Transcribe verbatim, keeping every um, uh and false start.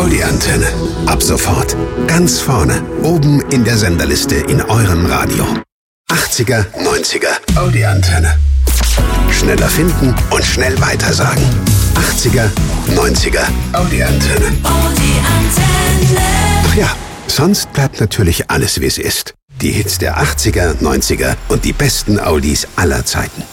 Audi-Antenne. Ab sofort. Ganz vorne. Oben in der Senderliste in eurem Radio. achtziger, neunziger Audi-Antenne. Schneller finden und schnell weitersagen. achtziger, neunziger Audi-Antenne. Audi-Antenne. Ach ja, sonst bleibt natürlich alles, wie es ist. Die Hits der achtziger, neunziger und die besten Audis aller Zeiten.